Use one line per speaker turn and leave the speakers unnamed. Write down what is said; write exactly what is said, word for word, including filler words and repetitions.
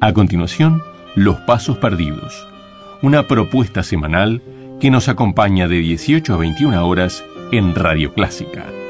A continuación, Los Pasos Perdidos, una propuesta semanal que nos acompaña de dieciocho a veintiuna horas en Radio Clásica.